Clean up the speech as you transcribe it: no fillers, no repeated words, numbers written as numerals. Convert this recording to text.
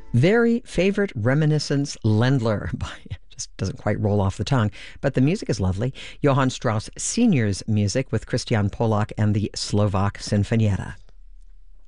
Very Favorite Reminiscence Ländler by, just doesn't quite roll off the tongue, but the music is lovely. Johann Strauss Sr.'s music with Christian Polak and the Slovak Sinfonietta.